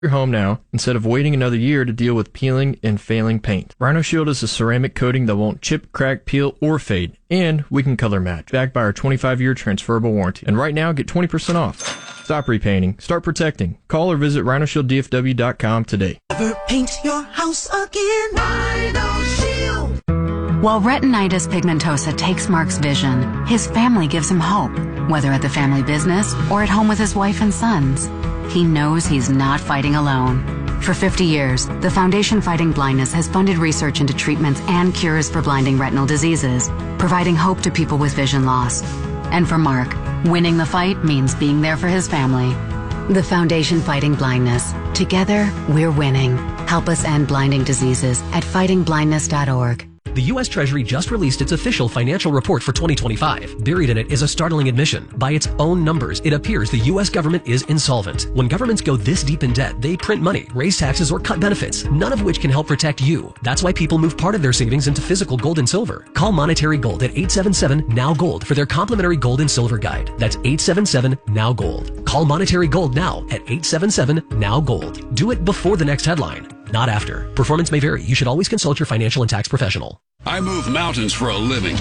your home now instead of waiting another year to deal with peeling and failing paint. Rhino Shield is a ceramic coating that won't chip, crack, peel, or fade, and we can color match, backed by our 25-year transferable warranty. And right now, get 20% off. Stop repainting. Start protecting. Call or visit rhinoshieldDFW.com today. Never paint your house again. Rhino Shield. While retinitis pigmentosa takes Mark's vision, his family gives him hope, whether at the family business or at home with his wife and sons. He knows he's not fighting alone. For 50 years, the Foundation Fighting Blindness has funded research into treatments and cures for blinding retinal diseases, providing hope to people with vision loss. And for Mark, winning the fight means being there for his family. The Foundation Fighting Blindness. Together, we're winning. Help us end blinding diseases at fightingblindness.org. The U.S. Treasury just released its official financial report for 2025. Buried in it is a startling admission. By its own numbers, it appears the U.S. government is insolvent. When governments go this deep in debt, they print money, raise taxes, or cut benefits, none of which can help protect you. That's why people move part of their savings into physical gold and silver. Call Monetary Gold at 877-NOW-GOLD for their complimentary gold and silver guide. That's 877-NOW-GOLD. Call Monetary Gold now at 877-NOW-GOLD. Do it before the next headline, not after. Performance may vary. You should always consult your financial and tax professional. I move mountains for a living.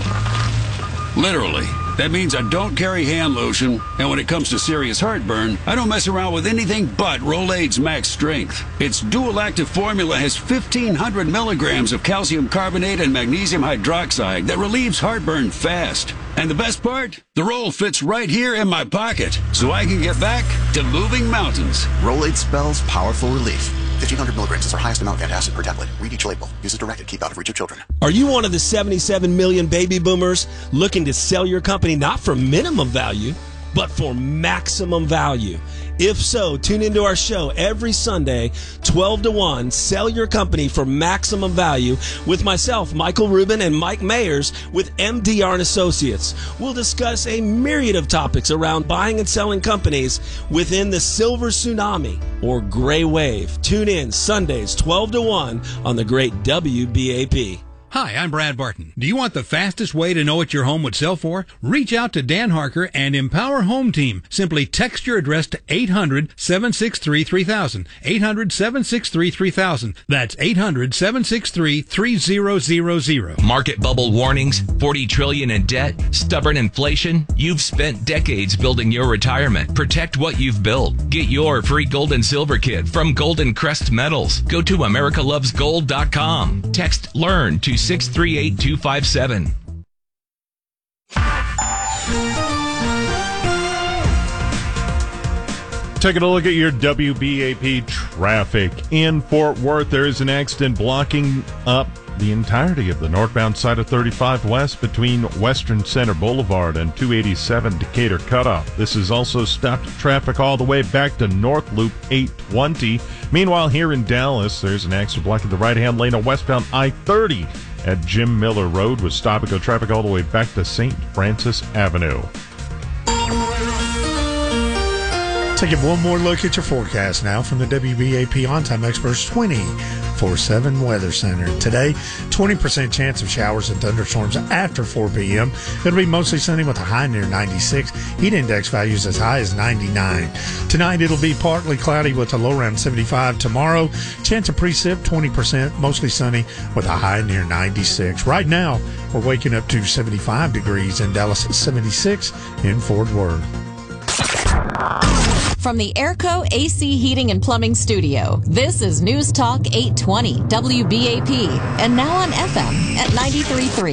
Literally. That means I don't carry hand lotion, and when it comes to serious heartburn, I don't mess around with anything but Rolaids Max Strength. Its dual-active formula has 1,500 milligrams of calcium carbonate and magnesium hydroxide that relieves heartburn fast. And the best part? The roll fits right here in my pocket, so I can get back to moving mountains. Rolaids spells powerful relief. 1,500 milligrams is our highest amount of antacid per tablet. Read each label. Use as directed. Keep out of reach of children. Are you one of the 77 million baby boomers looking to sell your company not for minimum value, but for maximum value? If so, tune into our show every Sunday, 12 to 1, Sell Your Company for Maximum Value, with myself, Michael Rubin, and Mike Mayers with MDR and Associates. We'll discuss a myriad of topics around buying and selling companies within the silver tsunami or gray wave. Tune in Sundays, 12 to 1 on the great WBAP. Hi, I'm Brad Barton. Do you want the fastest way to know what your home would sell for? Reach out to Dan Harker and Empower Home Team. Simply text your address to 800-763-3000. 800-763-3000. That's 800-763-3000. Market bubble warnings, $40 trillion in debt, stubborn inflation. You've spent decades building your retirement. Protect what you've built. Get your free gold and silver kit from Golden Crest Metals. Go to americalovesgold.com. Text LEARN to 638-257. Taking a look at your WBAP traffic. In Fort Worth, there is an accident blocking up the entirety of the northbound side of 35 West between Western Center Boulevard and 287 Decatur Cutoff. This has also stopped traffic all the way back to North Loop 820. Meanwhile, here in Dallas, there's an accident blocking the right-hand lane of westbound I-30 at Jim Miller Road with stop-and-go traffic all the way back to St. Francis Avenue. Taking one more look at your forecast now from the WBAP On-Time Experts 24/7 Weather Center. Today, 20% chance of showers and thunderstorms after 4 p.m. It'll be mostly sunny with a high near 96. Heat index values as high as 99. Tonight, it'll be partly cloudy with a low around 75. Tomorrow, chance of precip 20%, mostly sunny with a high near 96. Right now, we're waking up to 75 degrees in Dallas, 76 in Fort Worth. From the Airco AC Heating and Plumbing Studio, this is News Talk 820 WBAP, and now on FM at 93.3.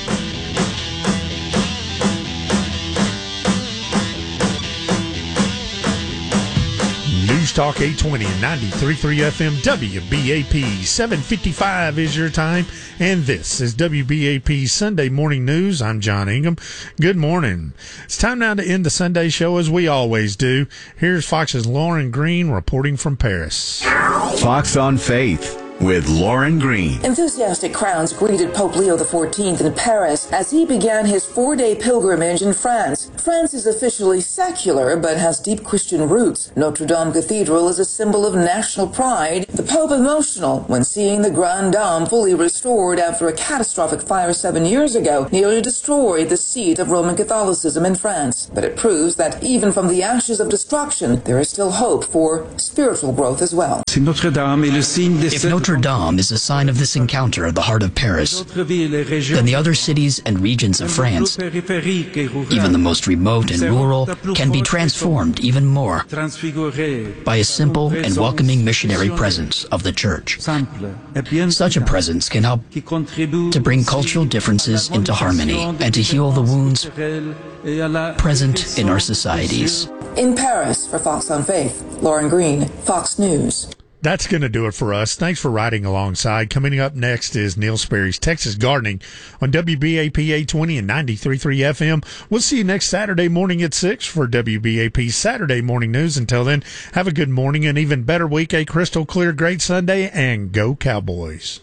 News Talk 820 and 93.3 FM WBAP. 7:55 is your time, and this is WBAP Sunday Morning News. I'm John Ingham. Good morning. It's time now to end the Sunday show as we always do. Here's Fox's Lauren Green reporting from Paris. Fox on Faith with Lauren Green. Enthusiastic crowds greeted Pope Leo XIV in Paris as he began his 4-day pilgrimage in France. France is officially secular but has deep Christian roots. Notre Dame Cathedral is a symbol of national pride. The Pope emotional when seeing the Grande Dame fully restored after a catastrophic fire 7 years ago nearly destroyed the seat of Roman Catholicism in France. But it proves that even from the ashes of destruction, there is still hope for spiritual growth as well. If Notre Dame is a sign of this encounter at the heart of Paris, then the other cities and regions of France, even the most remote and rural, can be transformed even more by a simple and welcoming missionary presence of the Church. Such a presence can help to bring cultural differences into harmony and to heal the wounds present in our societies. In Paris, for Fox on Faith, Lauren Green, Fox News. That's going to do it for us. Thanks for riding alongside. Coming up next is Neil Sperry's Texas Gardening on WBAP 820 and 93.3 FM. We'll see you next Saturday morning at 6 for WBAP's Saturday Morning News. Until then, have a good morning, an even better week, a crystal clear, great Sunday, and go Cowboys.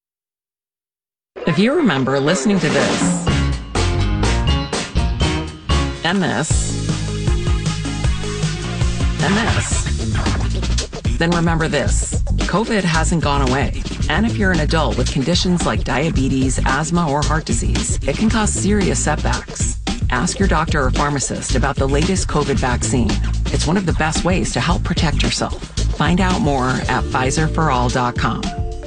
If you remember listening to this, and this, then remember this. COVID hasn't gone away. And if you're an adult with conditions like diabetes, asthma, or heart disease, it can cause serious setbacks. Ask your doctor or pharmacist about the latest COVID vaccine. It's one of the best ways to help protect yourself. Find out more at PfizerForAll.com.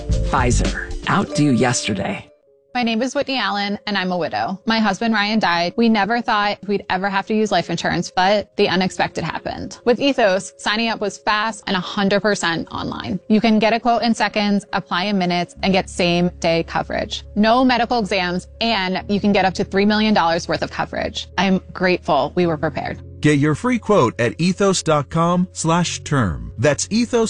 Pfizer. Outdo yesterday. My name is Whitney Allen, and I'm a widow. My husband, Ryan, died. We never thought we'd ever have to use life insurance, but the unexpected happened. With Ethos, signing up was fast and 100% online. You can get a quote in seconds, apply in minutes, and get same-day coverage. No medical exams, and you can get up to $3 million worth of coverage. I'm grateful we were prepared. Get your free quote at ethos.com/term. That's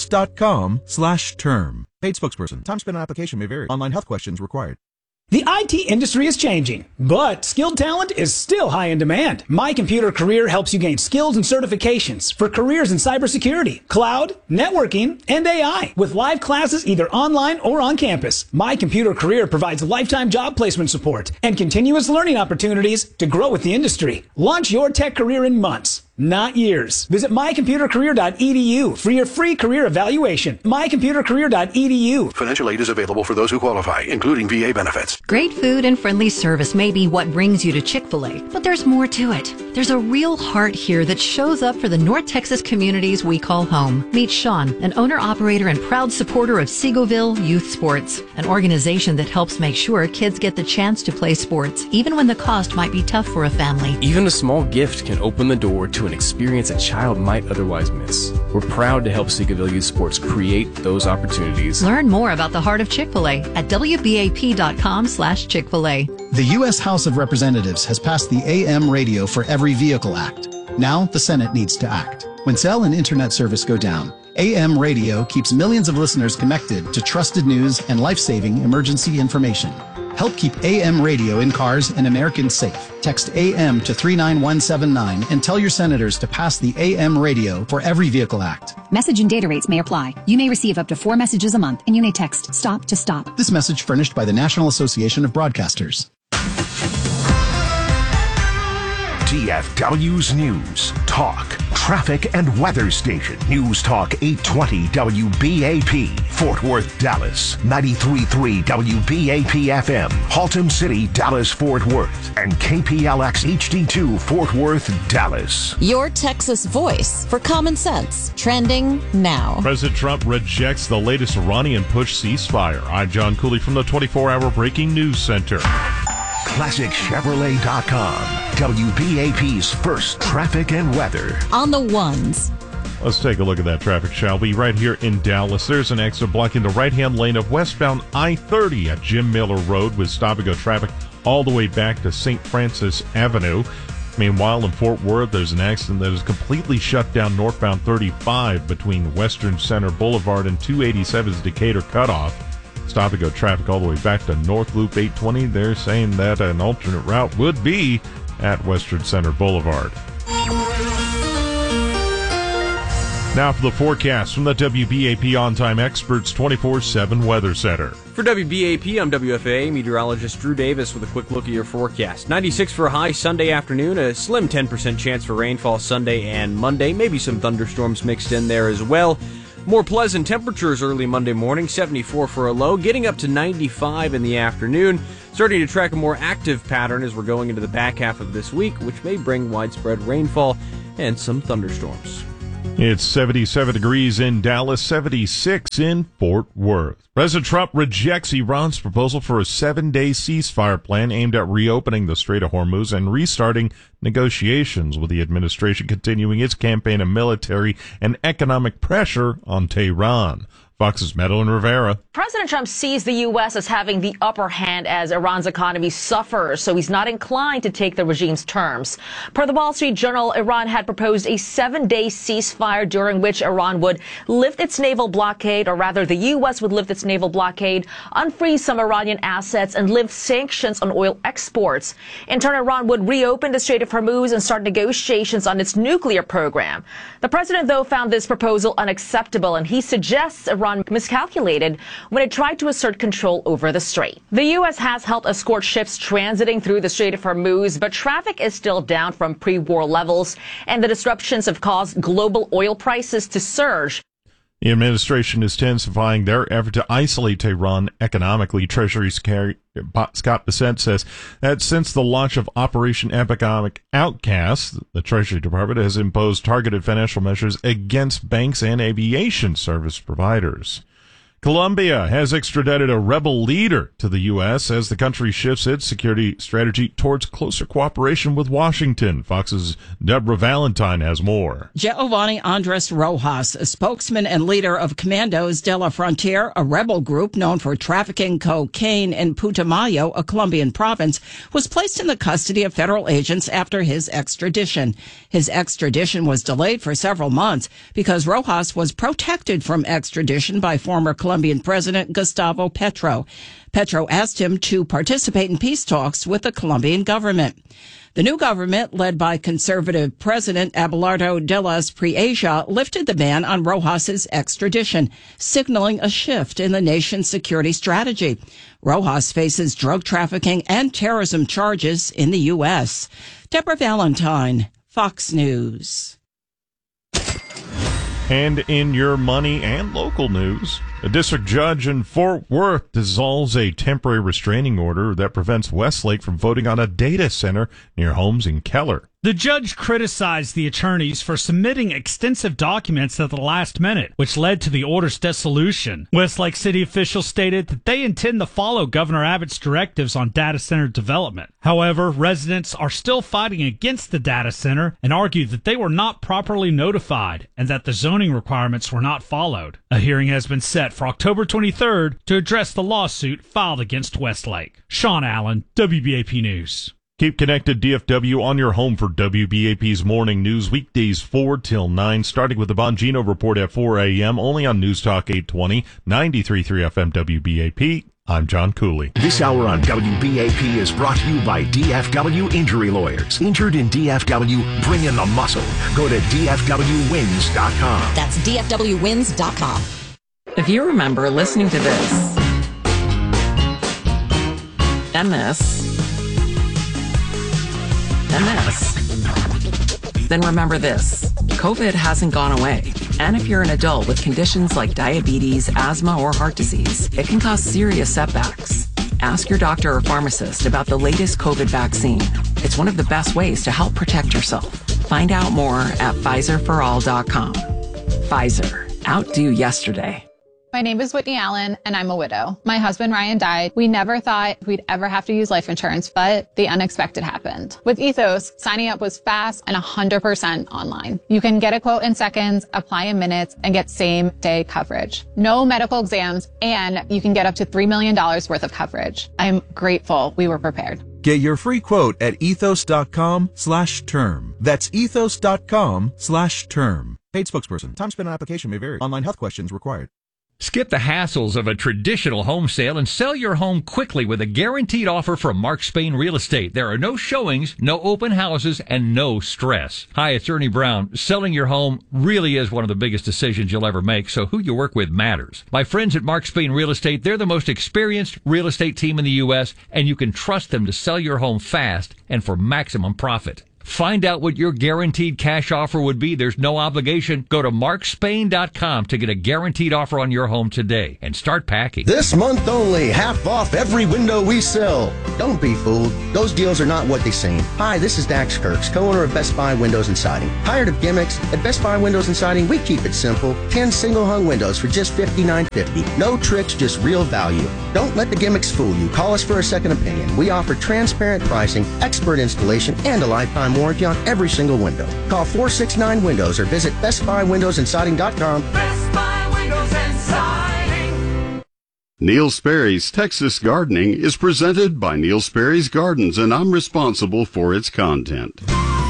ethos.com/term. Paid spokesperson. Time spent on application may vary. Online health questions required. The IT industry is changing, but skilled talent is still high in demand. My Computer Career helps you gain skills and certifications for careers in cybersecurity, cloud, networking, and AI. With live classes either online or on campus, My Computer Career provides lifetime job placement support and continuous learning opportunities to grow with the industry. Launch your tech career in months, not years. Visit mycomputercareer.edu for your free career evaluation. mycomputercareer.edu. Financial aid is available for those who qualify, including VA benefits. Great food and friendly service may be what brings you to Chick-fil-A, but there's more to it. There's a real heart here that shows up for the North Texas communities we call home. Meet Sean, an owner-operator and proud supporter of Seagoville Youth Sports, an organization that helps make sure kids get the chance to play sports, even when the cost might be tough for a family. Even a small gift can open the door to an experience a child might otherwise miss. We're proud to help Seagoville Youth Sports create those opportunities. Learn more about the heart of Chick-fil-A at WBAP.com/Chick-fil-A. The U.S. House of Representatives has passed the AM Radio for Every Vehicle Act. Now the Senate needs to act. When cell and internet service go down, AM radio keeps millions of listeners connected to trusted news and life-saving emergency information. Help keep AM radio in cars and Americans safe. Text AM to 39179 and tell your senators to pass the AM Radio for Every Vehicle Act. Message and data rates may apply. You may receive up to 4 messages a month, and you may text STOP to STOP. This message furnished by the National Association of Broadcasters. DFW's News, Talk, Traffic, and Weather Station. News Talk 820 WBAP, Fort Worth, Dallas. 93.3 WBAP FM, Haltom City, Dallas, Fort Worth. And KPLX HD2, Fort Worth, Dallas. Your Texas voice for common sense. Trending now. President Trump rejects the latest Iranian push ceasefire. I'm John Cooley from the 24-hour Breaking News Center. ClassicChevrolet.com, WBAP's first traffic and weather. On the ones. Let's take a look at that traffic, shall we? Right here in Dallas, there's an exit blocking the right-hand lane of westbound I-30 at Jim Miller Road with stop-and-go traffic all the way back to St. Francis Avenue. Meanwhile, in Fort Worth, there's an accident that has completely shut down northbound 35 between Western Center Boulevard and 287's Decatur cutoff. Stop-and-go traffic all the way back to North Loop 820. They're saying that an alternate route would be at Western Center Boulevard. Now for the forecast from the WBAP On-Time Experts 24/7 Weather Center. For WBAP, I'm WFA meteorologist Drew Davis with a quick look at your forecast. 96 for a high Sunday afternoon, a slim 10% chance for rainfall Sunday and Monday, maybe some thunderstorms mixed in there as well. More pleasant temperatures early Monday morning, 74 for a low, getting up to 95 in the afternoon. Starting to track a more active pattern as we're going into the back half of this week, which may bring widespread rainfall and some thunderstorms. It's 77 degrees in Dallas, 76 in Fort Worth. President Trump rejects Iran's proposal for a 7-day ceasefire plan aimed at reopening the Strait of Hormuz and restarting negotiations, with the administration continuing its campaign of military and economic pressure on Tehran. Fox's Madeline Rivera. President Trump sees the U.S. as having the upper hand as Iran's economy suffers, so he's not inclined to take the regime's terms. Per the Wall Street Journal, Iran had proposed a 7-day ceasefire during which Iran would lift its naval blockade, or rather the U.S. would lift its naval blockade, unfreeze some Iranian assets, and lift sanctions on oil exports. In turn, Iran would reopen the Strait of Hormuz and start negotiations on its nuclear program. The president, though, found this proposal unacceptable, and he suggests Iran miscalculated when it tried to assert control over the strait. The U.S. has helped escort ships transiting through the Strait of Hormuz, but traffic is still down from pre-war levels, and the disruptions have caused global oil prices to surge. The administration is intensifying their effort to isolate Tehran economically. Treasury Secretary Scott Bessent says that since the launch of Operation Economic Outcast, the Treasury Department has imposed targeted financial measures against banks and aviation service providers. Colombia has extradited a rebel leader to the U.S. as the country shifts its security strategy towards closer cooperation with Washington. Fox's Deborah Valentine has more. Giovanni Andres Rojas, a spokesman and leader of Comandos de la Frontera, a rebel group known for trafficking cocaine in Putumayo, a Colombian province, was placed in the custody of federal agents after his extradition. His extradition was delayed for several months because Rojas was protected from extradition by former Colombian President Gustavo Petro. Petro asked him to participate in peace talks with the Colombian government. The new government, led by conservative President Abelardo de las Priaja, lifted the ban on Rojas's extradition, signaling a shift in the nation's security strategy. Rojas faces drug trafficking and terrorism charges in the U.S. Deborah Valentine, Fox News. And in your money and local news, a district judge in Fort Worth dissolves a temporary restraining order that prevents Westlake from voting on a data center near homes in Keller. The judge criticized the attorneys for submitting extensive documents at the last minute, which led to the order's dissolution. Westlake City officials stated that they intend to follow Governor Abbott's directives on data center development. However, residents are still fighting against the data center and argue that they were not properly notified and that the zoning requirements were not followed. A hearing has been set for October 23rd to address the lawsuit filed against Westlake. Sean Allen, WBAP News. Keep connected, DFW, on your home for WBAP's morning news, weekdays 4 till 9, starting with the Bongino Report at 4 a.m., only on News Talk 820, 93.3 FM WBAP. I'm John Cooley. This hour on WBAP is brought to you by DFW Injury Lawyers. Injured in DFW, bring in the muscle. Go to DFWWins.com. That's DFWWins.com. If you remember listening to this, and this, and this, then remember this. COVID hasn't gone away. And if you're an adult with conditions like diabetes, asthma, or heart disease, it can cause serious setbacks. Ask your doctor or pharmacist about the latest COVID vaccine. It's one of the best ways to help protect yourself. Find out more at PfizerForAll.com. Pfizer. Outdo yesterday. My name is Whitney Allen, and I'm a widow. My husband, Ryan, died. We never thought we'd ever have to use life insurance, but the unexpected happened. With Ethos, signing up was fast and 100% online. You can get a quote in seconds, apply in minutes, and get same-day coverage. No medical exams, and you can get up to $3 million worth of coverage. I'm grateful we were prepared. Get your free quote at ethos.com/term. That's ethos.com/term. Paid spokesperson. Time spent on application may vary. Online health questions required. Skip the hassles of a traditional home sale and sell your home quickly with a guaranteed offer from Mark Spain Real Estate. There are no showings, no open houses, and no stress. Hi, it's Ernie Brown. Selling your home really is one of the biggest decisions you'll ever make, so who you work with matters. My friends at Mark Spain Real Estate, they're the most experienced real estate team in the U.S., and you can trust them to sell your home fast and for maximum profit. Find out what your guaranteed cash offer would be. There's no obligation. Go to markspain.com to get a guaranteed offer on your home today and start packing. This month only, half off every window we sell. Don't be fooled. Those deals are not what they seem. Hi, this is Dax Kirks, co-owner of Best Buy Windows and Siding. Tired of gimmicks? At Best Buy Windows and Siding, we keep it simple. 10 single-hung windows for just $59.50. No tricks, just real value. Don't let the gimmicks fool you. Call us for a second opinion. We offer transparent pricing, expert installation, and a lifetime warranty on every single window. Call 469-WINDOWS or visit BestBuyWindowsAndSiding.com. Best Buy Windows and Siding. Neil Sperry's Texas Gardening is presented by Neil Sperry's Gardens, and I'm responsible for its content.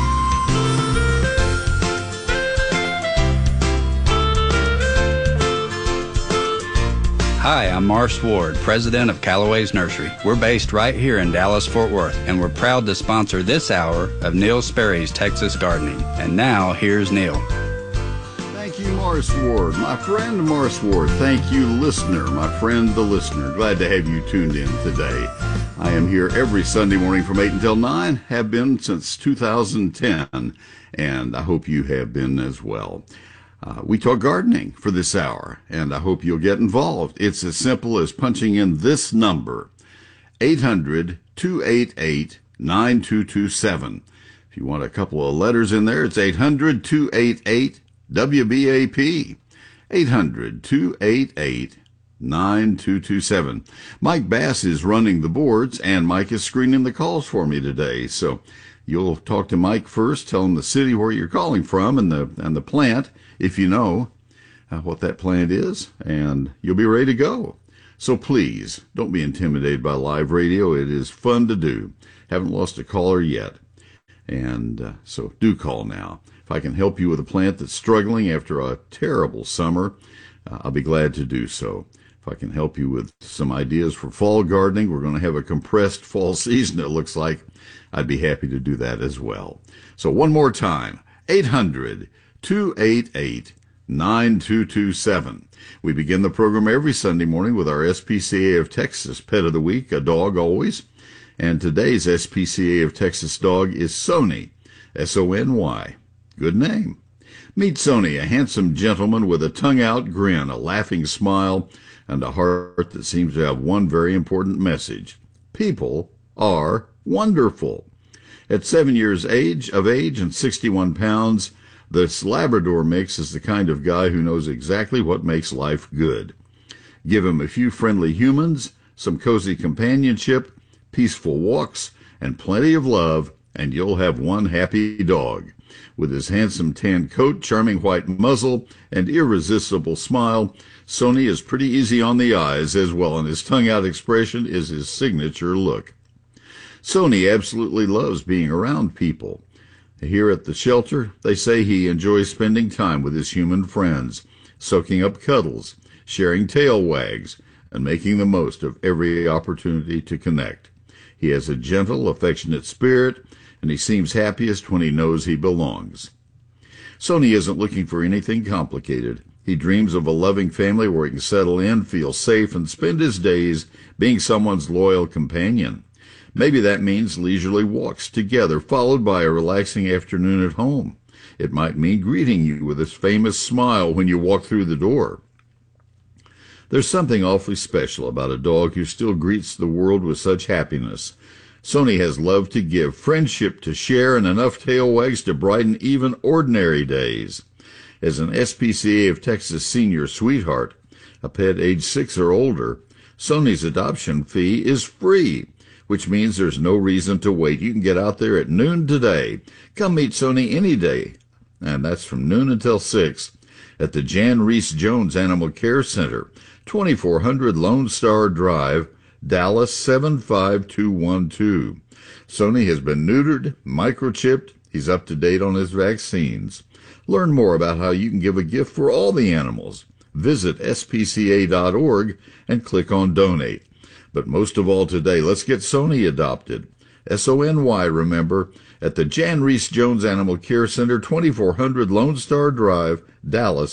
Hi, I'm Morris Ward, president of Callaway's Nursery. We're based right here in Dallas-Fort Worth, and we're proud to sponsor this hour of Neil Sperry's Texas Gardening. And now, here's Neil. Thank you, Morris Ward. My friend Morris Ward. Thank you, listener. My friend the listener. Glad to have you tuned in today. I am here every Sunday morning from 8 until 9. Have been since 2010, and I hope you have been as well. We talk gardening for this hour, and I hope you'll get involved. It's as simple as punching in this number, 800-288-9227. If you want a couple of letters in there, it's 800-288-WBAP, 800-288-9227. Mike Bass is running the boards, and Mike is screening the calls for me today. So you'll talk to Mike first, tell him the city where you're calling from and the plant, if you know what that plant is, and you'll be ready to go. So please, don't be intimidated by live radio. It is fun to do. Haven't lost a caller yet. And so do call now. If I can help you with a plant that's struggling after a terrible summer, I'll be glad to do so. If I can help you with some ideas for fall gardening, we're going to have a compressed fall season, it looks like. I'd be happy to do that as well. So one more time, 800-288-9227. We begin the program every Sunday morning with our SPCA of Texas Pet of the Week, a dog always. And today's SPCA of Texas dog is Sony, S-O-N-Y. Good name. Meet Sony, a handsome gentleman with a tongue-out grin, a laughing smile, and a heart that seems to have one very important message. People are wonderful. At 7 years of age and 61 pounds, this Labrador mix is the kind of guy who knows exactly what makes life good. Give him a few friendly humans, some cozy companionship, peaceful walks, and plenty of love, and you'll have one happy dog. With his handsome tan coat, charming white muzzle, and irresistible smile, Sony is pretty easy on the eyes as well, and his tongue-out expression is his signature look. Sony absolutely loves being around people. Here at the shelter, they say he enjoys spending time with his human friends, soaking up cuddles, sharing tail wags, and making the most of every opportunity to connect. He has a gentle, affectionate spirit, and he seems happiest when he knows he belongs. Sony isn't looking for anything complicated. He dreams of a loving family where he can settle in, feel safe, and spend his days being someone's loyal companion. Maybe that means leisurely walks together, followed by a relaxing afternoon at home. It might mean greeting you with his famous smile when you walk through the door. There's something awfully special about a dog who still greets the world with such happiness. Sony has love to give, friendship to share, and enough tail wags to brighten even ordinary days. As an SPCA of Texas senior sweetheart, a pet age 6 or older, Sony's adoption fee is free, which means there's no reason to wait. You can get out there at noon today. Come meet Sony any day, and that's from noon until 6 at the Jan Reese Jones Animal Care Center, 2400 Lone Star Drive, Dallas 75212. Sony has been neutered, microchipped. He's up to date on his vaccines. Learn more about how you can give a gift for all the animals. Visit spca.org and click on Donate. But most of all today, let's get Sony adopted. SONY, remember, at the Jan Reese Jones Animal Care Center, 2400 Lone Star Drive, Dallas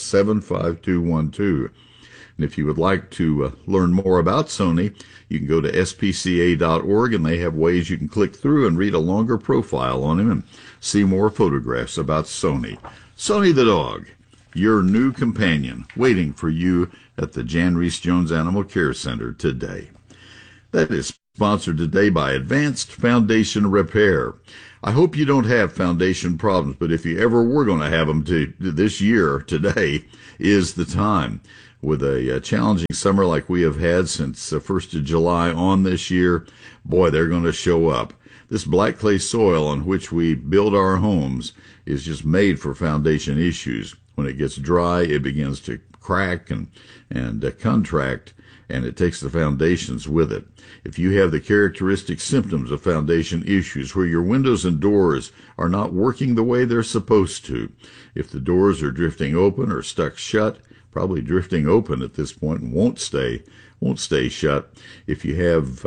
75212. And if you would like to learn more about Sony, you can go to spca.org, and they have ways you can click through and read a longer profile on him and see more photographs about Sony. Sony the dog, your new companion, waiting for you at the Jan Reese Jones Animal Care Center today. That is sponsored today by Advanced Foundation Repair. I hope you don't have foundation problems, but if you ever were going to have them this year, today is the time. With a challenging summer like we have had since the 1st of July on this year, boy, they're going to show up. This black clay soil on which we build our homes is just made for foundation issues. When it gets dry, it begins to crack and contract, and it takes the foundations with it. If you have the characteristic symptoms of foundation issues where your windows and doors are not working the way they're supposed to, if the doors are drifting open or stuck shut, probably drifting open at this point and won't stay shut, if you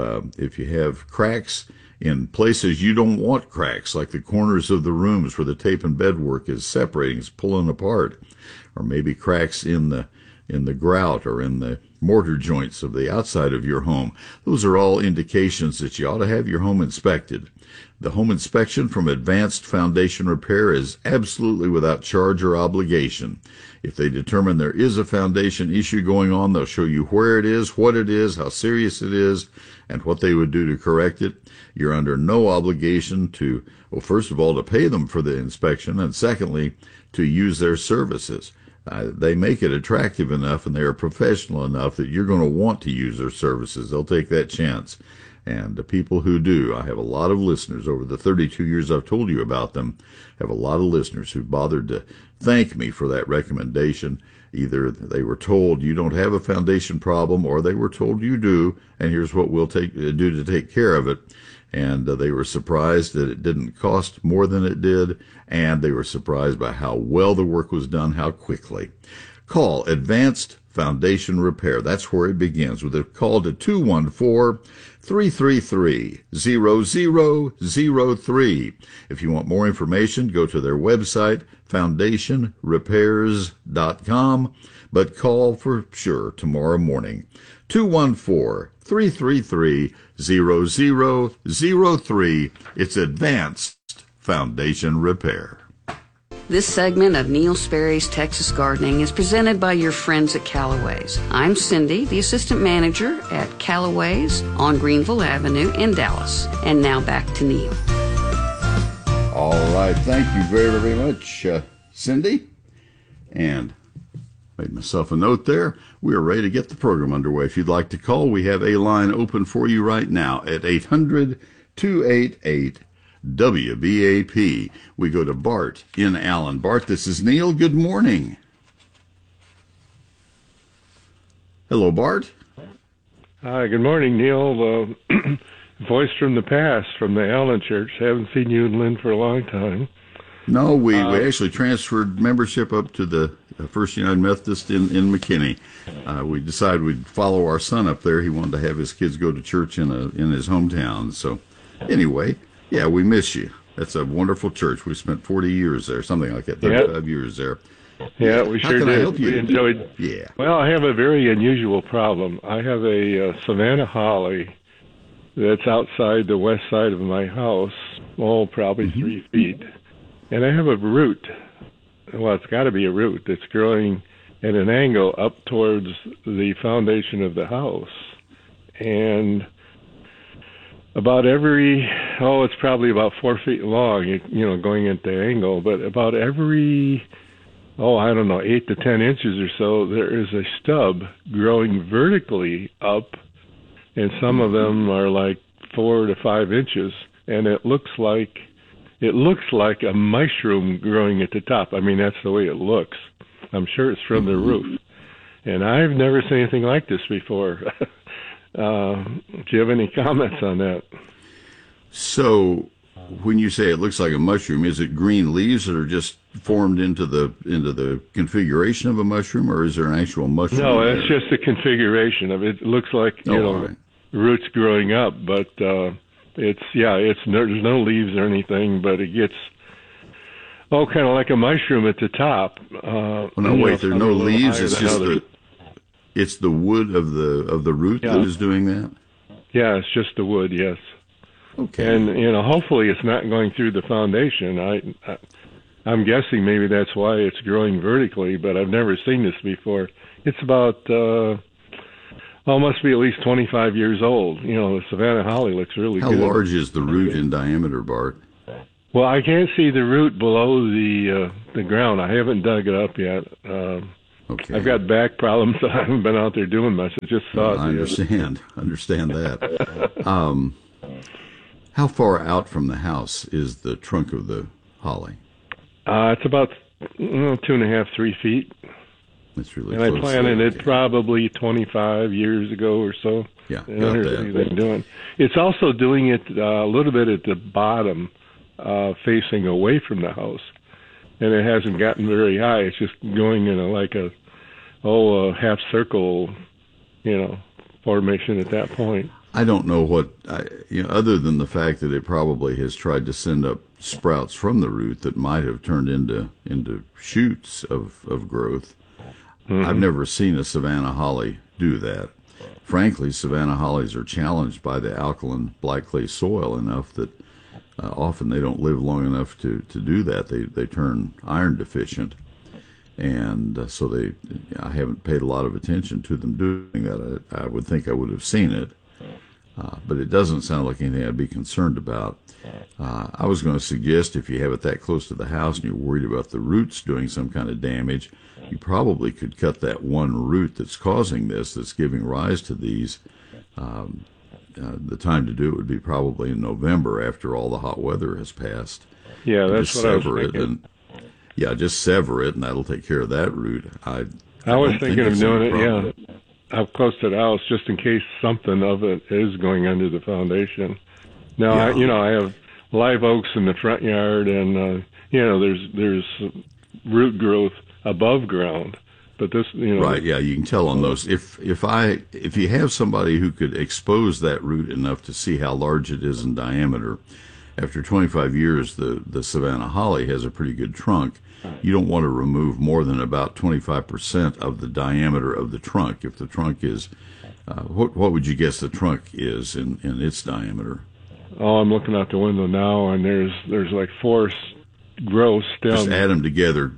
have cracks in places you don't want cracks, like the corners of the rooms where the tape and bedwork is separating, is pulling apart, or maybe cracks in the grout or in the mortar joints of the outside of your home. Those are all indications that you ought to have your home inspected. The home inspection from Advanced Foundation Repair is absolutely without charge or obligation. If they determine there is a foundation issue going on, they'll show you where it is, what it is, how serious it is, and what they would do to correct it. You're under no obligation to, well, first of all, to pay them for the inspection, and secondly, to use their services. They make it attractive enough and they are professional enough that you're going to want to use their services. They'll take that chance. And the people who do, I have a lot of listeners over the 32 years I've told you about them, have a lot of listeners who bothered to thank me for that recommendation. Either they were told you don't have a foundation problem, or they were told you do, and here's what we'll do to take care of it. And they were surprised that it didn't cost more than it did, and they were surprised by how well the work was done, how quickly. Call Advanced Foundation Repair. That's where it begins, with a call to 214-333-0003. If you want more information, go to their website, foundationrepairs.com, but call for sure tomorrow morning. 214-333-0003. It's Advanced Foundation Repair. This segment of Neil Sperry's Texas Gardening is presented by your friends at Callaway's. I'm Cindy, the assistant manager at Callaway's on Greenville Avenue in Dallas. And now back to Neil. All right. Thank you very, very much, Cindy. And made myself a note there. We are ready to get the program underway. If you'd like to call, we have a line open for you right now at 800-288-WBAP. We go to Bart in Allen. Bart, this is Neil. Good morning. Hello, Bart. Hi, good morning, Neil. Voice from the past from the Allen Church. Haven't seen you and Lynn for a long time. No, we actually transferred membership up to the First United Methodist in McKinney. We decided we'd follow our son up there. He wanted to have his kids go to church in his hometown. So anyway, yeah, we miss you. That's a wonderful church. We spent 40 years there, something like that, 35 years there. Yeah, we sure did. How can I help you? We enjoyed. Yeah. Well, I have a very unusual problem. I have a Savannah holly that's outside the west side of my house, probably 3 feet. And I have a root. Well, it's got to be a root that's growing at an angle up towards the foundation of the house. And about it's probably about 4 feet long, going at the angle, but about every, 8 to 10 inches or so, there is a stub growing vertically up, and some of them are like 4 to 5 inches, and it looks like a mushroom growing at the top. I mean, that's the way it looks. I'm sure it's from the roof. And I've never seen anything like this before. Do you have any comments on that? So when you say it looks like a mushroom, is it green leaves that are just formed into the configuration of a mushroom, or is there an actual mushroom? No, it's just the configuration of it. It looks like right. roots growing up, but there's no leaves or anything, but it gets kind of like a mushroom at the top. Well, no, wait, there are no leaves. It's just it's the wood of the root that is doing that. Yeah, it's just the wood. Yes. Okay. And hopefully it's not going through the foundation. I'm guessing maybe that's why it's growing vertically, but I've never seen this before. It's about must be at least 25 years old. The Savannah holly looks really good. How large is the root in diameter, Bart? Well, I can't see the root below the ground. I haven't dug it up yet. Okay. I've got back problems, so I haven't been out there doing much. I just saw it. I understand that. How far out from the house is the trunk of the holly? It's about 2.5, 3 feet. That's really close. And I planted it okay. probably 25 years ago or so. Yeah, got that. It's also doing it a little bit at the bottom, facing away from the house, and it hasn't gotten very high. It's just going in a half circle, formation at that point. I don't know what, other than the fact that it probably has tried to send up sprouts from the root that might have turned into shoots of growth. Mm-hmm. I've never seen a Savannah holly do that. Frankly, Savannah hollies are challenged by the alkaline black clay soil enough that often they don't live long enough to do that. They turn iron deficient. And so I haven't paid a lot of attention to them doing that. I would think I would have seen it. But it doesn't sound like anything I'd be concerned about. I was going to suggest if you have it that close to the house and you're worried about the roots doing some kind of damage, you probably could cut that one root that's causing this, that's giving rise to these. The time to do it would be probably in November after all the hot weather has passed. Yeah, that's what I was thinking. Just sever it, and that'll take care of that root. I was thinking of doing it, up close to the house, just in case something of it is going under the foundation. Now, I have live oaks in the front yard, and there's root growth above ground. But this, right? Yeah, you can tell on those. If you have somebody who could expose that root enough to see how large it is in diameter, after 25 years, the Savannah holly has a pretty good trunk. You don't want to remove more than about 25% of the diameter of the trunk. If the trunk is, what would you guess the trunk is in its diameter? Oh, I'm looking out the window now, and there's like 4 growths down. Just add them together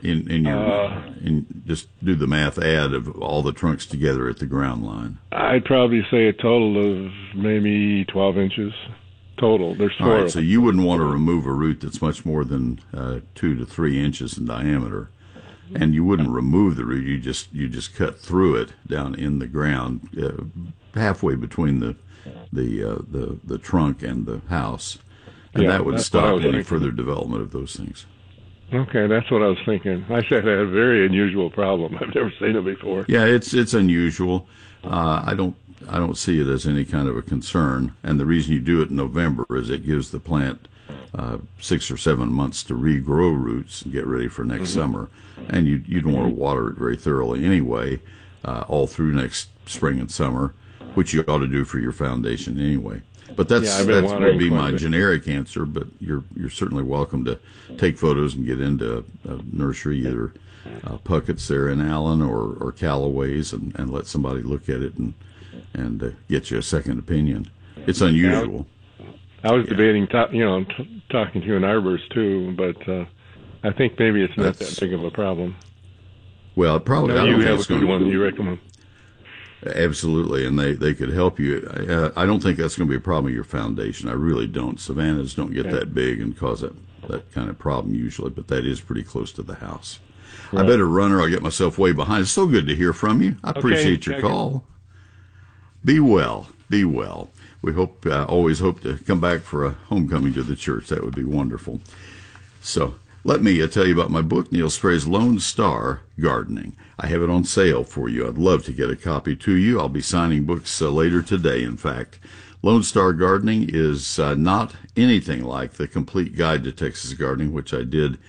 just do the math. Add of all the trunks together at the ground line. I'd probably say a total of maybe 12 inches. Total. There's 4. All right, so you wouldn't want to remove a root that's much more than 2 to 3 inches in diameter, and you wouldn't remove the root. You just cut through it down in the ground, halfway between the trunk and the house, and that would stop any further development of those things. Okay, that's what I was thinking. I said I had a very unusual problem. I've never seen it before. Yeah, it's unusual. I don't see it as any kind of a concern, and the reason you do it in November is it gives the plant 6 or 7 months to regrow roots and get ready for next summer, and you don't want to water it very thoroughly anyway, all through next spring and summer, which you ought to do for your foundation anyway. But that would be my generic answer. But you're certainly welcome to take photos and get into a nursery, either Puckett's there in Allen or Callaway's, and let somebody look at it and get you a second opinion. It's unusual. I was debating, talking to an arborist too, but I think maybe it's not that big of a problem. Well, probably. No, you have a good one you recommend. Absolutely, and they could help you. I don't think that's going to be a problem with your foundation. I really don't. Savannas don't get that big and cause that kind of problem usually, but that is pretty close to the house. Right. I better run or I'll get myself way behind. It's so good to hear from you. I appreciate your call. Be well. Be well. We always hope to come back for a homecoming to the church. That would be wonderful. So let me tell you about my book, Neil Sperry's Lone Star Gardening. I have it on sale for you. I'd love to get a copy to you. I'll be signing books later today, in fact. Lone Star Gardening is not anything like the Complete Guide to Texas Gardening, which I did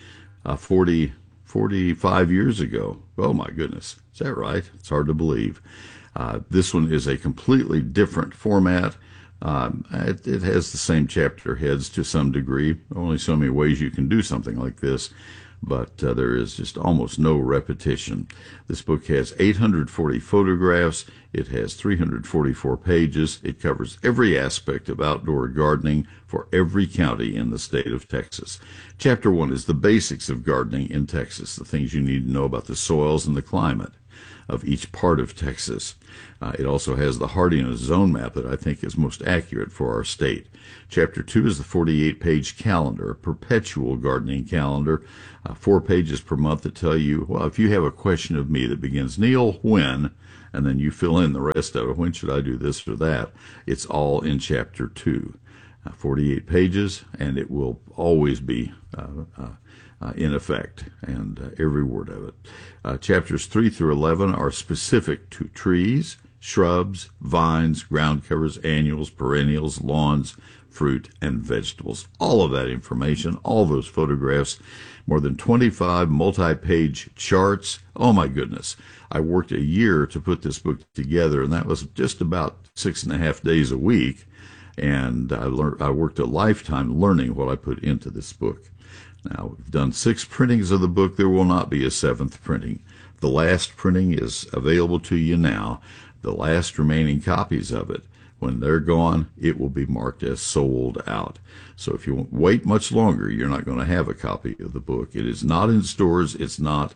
45 years ago. Oh my goodness. Is that right? It's hard to believe. This one is a completely different format. It has the same chapter heads to some degree. Only so many ways you can do something like this, but there is just almost no repetition. This book has 840 photographs. It has 344 pages. It covers every aspect of outdoor gardening for every county in the state of Texas. Chapter 1 is the basics of gardening in Texas, the things you need to know about the soils and the climate of each part of Texas. It also has the hardiness zone map that I think is most accurate for our state. Chapter 2 is the 48-page calendar, a perpetual gardening calendar, 4 pages per month that tell you, well, if you have a question of me that begins, Neil, when, and then you fill in the rest of it, when should I do this or that, it's all in Chapter 2. 48 pages, and it will always be in effect, and every word of it. Chapters 3 through 11 are specific to trees, shrubs, vines, ground covers, annuals, perennials, lawns, fruit, and vegetables. All of that information, all those photographs, more than 25 multi-page charts. Oh my goodness. I worked a year to put this book together, and that was just about 6.5 days a week, and I worked a lifetime learning what I put into this book. Now, we've done 6 printings of the book. There will not be a 7th printing. The last printing is available to you now. The last remaining copies of it, when they're gone, it will be marked as sold out. So if you wait much longer, you're not going to have a copy of the book. It is not in stores. It's not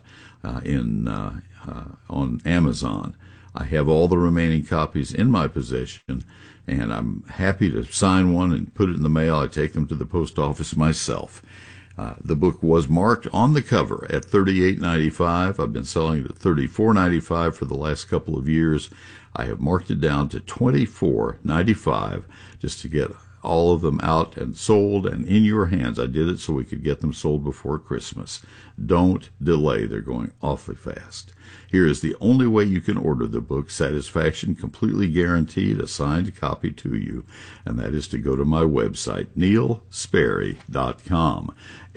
on Amazon. I have all the remaining copies in my possession, and I'm happy to sign one and put it in the mail. I take them to the post office myself. The book was marked on the cover at $38.95. I've been selling it at $34.95 for the last couple of years. I have marked it down to $24.95 just to get all of them out and sold and in your hands. I did it so we could get them sold before Christmas. Don't delay. They're going awfully fast. Here is the only way you can order the book, satisfaction completely guaranteed, a signed copy to you, and that is to go to my website, neilsperry.com,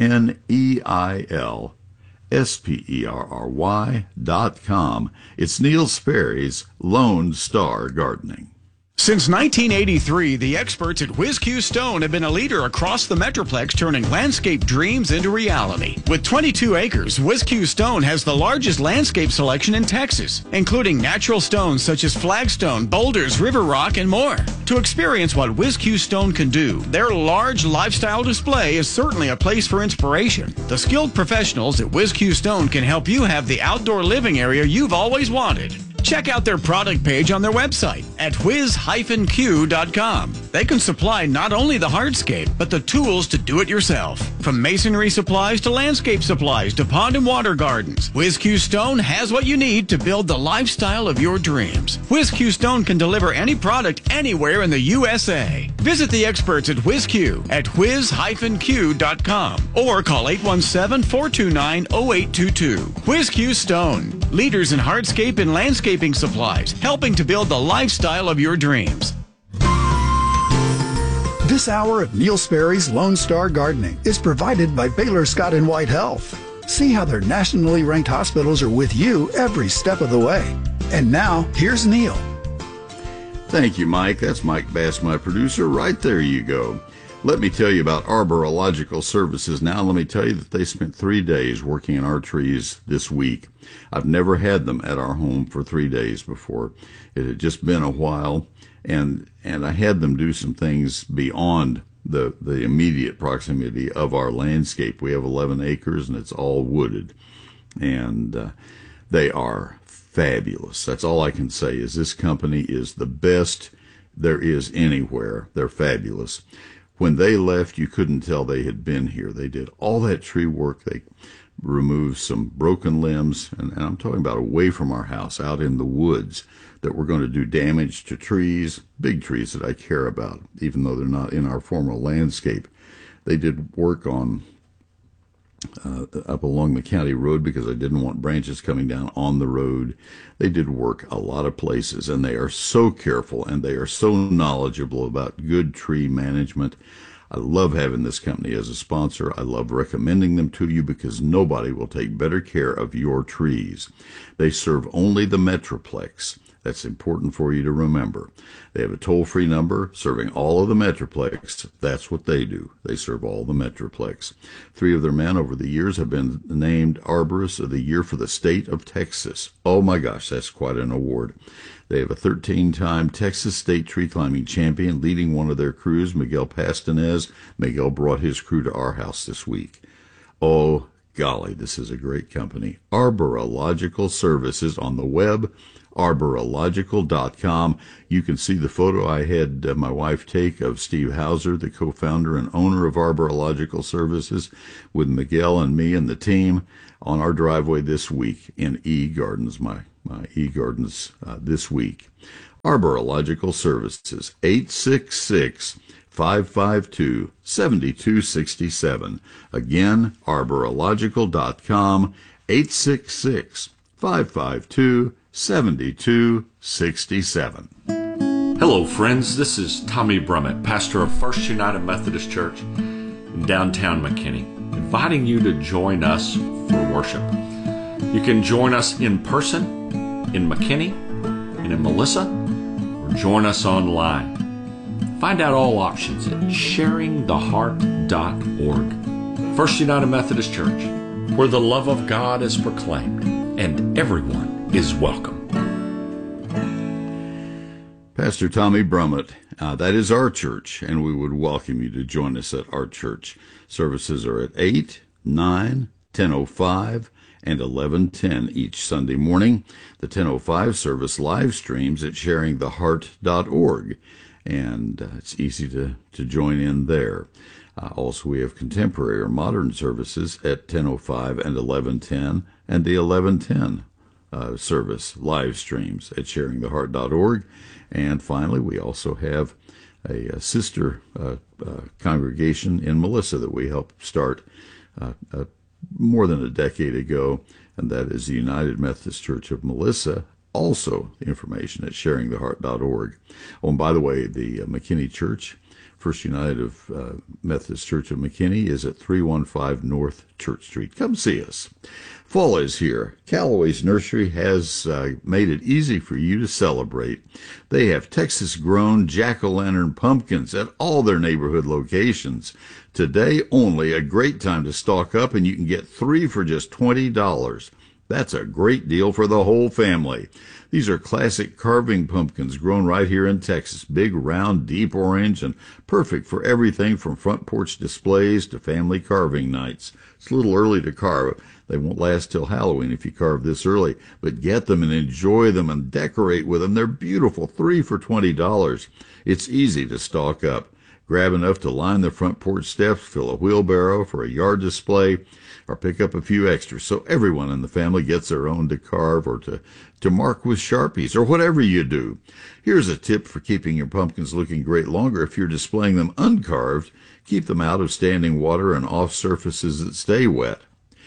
NeilSperry.com. It's Neil Sperry's Lone Star Gardening. Since 1983, the experts at WhizQ Stone have been a leader across the Metroplex, turning landscape dreams into reality. With 22 acres, WhizQ Stone has the largest landscape selection in Texas, including natural stones such as flagstone, boulders, river rock, and more. To experience what WhizQ Stone can do, their large lifestyle display is certainly a place for inspiration. The skilled professionals at WhizQ Stone can help you have the outdoor living area you've always wanted. Check out their product page on their website at whiz-q.com. They can supply not only the hardscape, but the tools to do it yourself. From masonry supplies to landscape supplies to pond and water gardens, WhizQ Stone has what you need to build the lifestyle of your dreams. WhizQ Stone can deliver any product anywhere in the USA. Visit the experts at WhizQ at whiz-q.com or call 817-429-0822. WhizQ Stone, leaders in hardscape and landscape supplies, helping to build the lifestyle of your dreams. This hour of Neil Sperry's Lone Star Gardening is provided by Baylor Scott & White Health. See how their nationally ranked hospitals are with you every step of the way. And now, here's Neil. Thank you, Mike. That's Mike Bass, my producer. Right there you go. Let me tell you about Arborological Services now. Let me tell you that they spent 3 days working on our trees this week. I've never had them at our home for 3 days before. It had just been a while, and I had them do some things beyond the immediate proximity of our landscape. We have 11 acres, and it's all wooded, and they are fabulous. That's all I can say is this company is the best there is anywhere. They're fabulous. When they left, you couldn't tell they had been here. They did all that tree work. They removed some broken limbs, and I'm talking about away from our house, out in the woods, that were going to do damage to trees, big trees that I care about, even though they're not in our formal landscape. They did work on up along the county road because I didn't want branches coming down on the road. They did work a lot of places, and they are so careful and they are so knowledgeable about good tree management. I love having this company as a sponsor. I love recommending them to you because nobody will take better care of your trees. They serve only the Metroplex. That's important for you to remember. They have a toll-free number serving all of the Metroplex. That's what they do. They serve all the Metroplex. 3 of their men over the years have been named Arborists of the Year for the state of Texas. Oh my gosh, that's quite an award. They have a 13-time Texas State Tree Climbing Champion leading one of their crews, Miguel Pastanez. Miguel brought his crew to our house this week. Oh, golly, this is a great company. Arborological Services on the web, arborological.com. You can see the photo I had my wife take of Steve Hauser, the co-founder and owner of Arborological Services, with Miguel and me and the team on our driveway this week in E-Gardens, my E-Gardens this week. Arborological Services, 866-552-7267. Again, arborological.com, 866-552-7267. Hello, friends. This is Tommy Brummett, pastor of First United Methodist Church in downtown McKinney, inviting you to join us for worship. You can join us in person in McKinney and in Melissa, or join us online. Find out all options at sharingtheheart.org. First United Methodist Church, where the love of God is proclaimed and everyone is welcome. Pastor Tommy Brummett, that is our church, and we would welcome you to join us at our church. Services are at 8, 9, 10:05, and 11:10 each Sunday morning. The 10:05 service live streams at sharingtheheart.org, and it's easy to join in there. Also, we have contemporary or modern services at 10:05 and 11:10, and the 11:10 service live streams at sharingtheheart.org. And finally, we also have a sister congregation in Melissa that we helped start more than a decade ago, and that is the United Methodist Church of Melissa. Also, information at sharingtheheart.org. Oh, and by the way, the McKinney Church, First United Methodist Church of McKinney, is at 315 North Church Street. Come see us. Fall is here. Callaway's Nursery has made it easy for you to celebrate. They have Texas-grown jack-o'-lantern pumpkins at all their neighborhood locations. Today only, a great time to stock up, and you can get 3 for just $20. That's a great deal for the whole family. These are classic carving pumpkins grown right here in Texas. Big, round, deep orange, and perfect for everything from front porch displays to family carving nights. It's a little early to carve. They won't last till Halloween if you carve this early, but get them and enjoy them and decorate with them. They're beautiful. 3 for $20. It's easy to stock up. Grab enough to line the front porch steps, fill a wheelbarrow for a yard display, or pick up a few extras so everyone in the family gets their own to carve or to mark with Sharpies or whatever you do. Here's a tip for keeping your pumpkins looking great longer. If you're displaying them uncarved, keep them out of standing water and off surfaces that stay wet.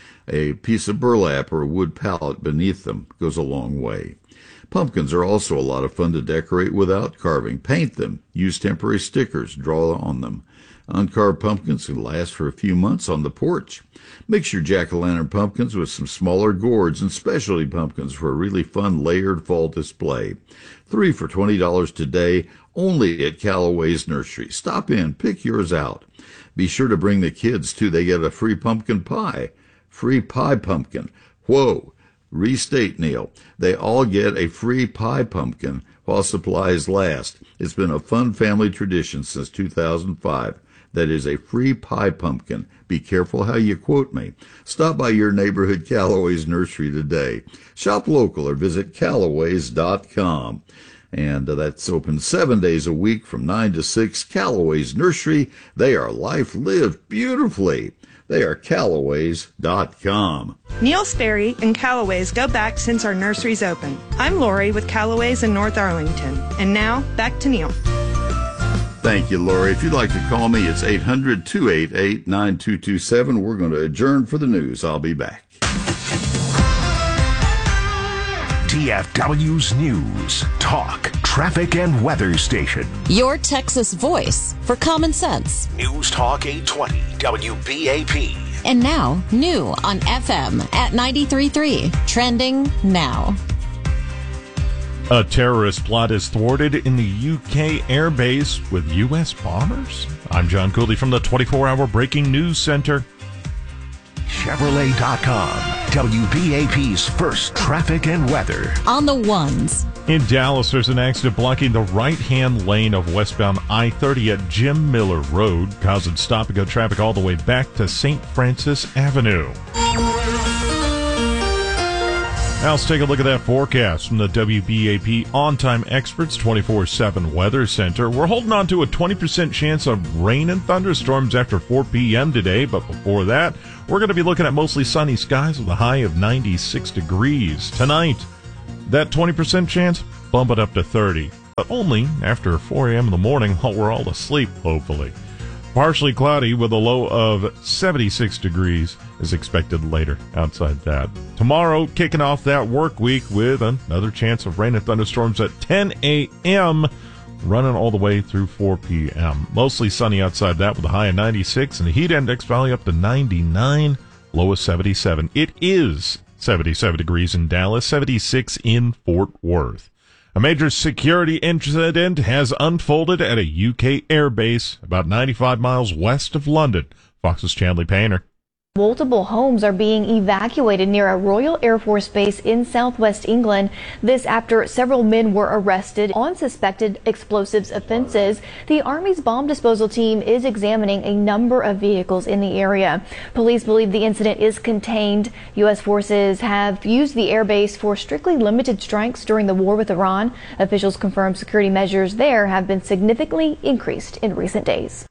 A piece of burlap or a wood pallet beneath them goes a long way. Pumpkins are also a lot of fun to decorate without carving. Paint them. Use temporary stickers. Draw on them. Uncarved pumpkins can last for a few months on the porch. Mix your jack-o'-lantern pumpkins with some smaller gourds and specialty pumpkins for a really fun layered fall display. 3 for $20 today, only at Callaway's Nursery. Stop in, pick yours out. Be sure to bring the kids, too. They get a free pumpkin pie. Free pie pumpkin. Whoa. Restate, Neil. They all get a free pie pumpkin while supplies last. It's been a fun family tradition since 2005. That is a free pie pumpkin. Be careful how you quote me. Stop by your neighborhood Callaway's Nursery today. Shop local or visit Callaways.com. And that's open 7 days a week from 9 to 6. Callaway's Nursery. They are life lived beautifully. They are Callaways.com. Neil Sperry and Callaway's go back since our nursery's open. I'm Lori with Callaway's in North Arlington. And now, back to Neil. Thank you, Lori. If you'd like to call me, it's 800-288-9227. We're going to adjourn for the news. I'll be back. TFW's News Talk traffic and weather station. Your Texas voice for common sense. News Talk 820 WBAP. And now, new on FM at 93.3. Trending now. A terrorist plot is thwarted in the UK airbase with U.S. bombers? I'm John Cooley from the 24-hour Breaking News Center. Chevrolet.com, WBAP's first traffic and weather. On the ones. In Dallas, there's an accident blocking the right-hand lane of westbound I-30 at Jim Miller Road, causing stop-and-go traffic all the way back to St. Francis Avenue. Now let's take a look at that forecast from the WBAP On-Time Experts 24/7 Weather Center. We're holding on to a 20% chance of rain and thunderstorms after 4 p.m. today, but before that, we're going to be looking at mostly sunny skies with a high of 96 degrees. Tonight, that 20% chance, bump it up to 30, but only after 4 a.m. in the morning while we're all asleep, hopefully. Partially cloudy with a low of 76 degrees is expected later outside that. Tomorrow, kicking off that work week with another chance of rain and thunderstorms at 10 a.m., running all the way through 4 p.m. Mostly sunny outside that with a high of 96 and the heat index value up to 99, low of 77. It is 77 degrees in Dallas, 76 in Fort Worth. A major security incident has unfolded at a UK airbase about 95 miles west of London. Fox's Chandler Painter. Multiple homes are being evacuated near a Royal Air Force base in southwest England. This after several men were arrested on suspected explosives offenses. The Army's bomb disposal team is examining a number of vehicles in the area. Police believe the incident is contained. U.S. forces have used the airbase for strictly limited strikes during the war with Iran. Officials confirm security measures there have been significantly increased in recent days.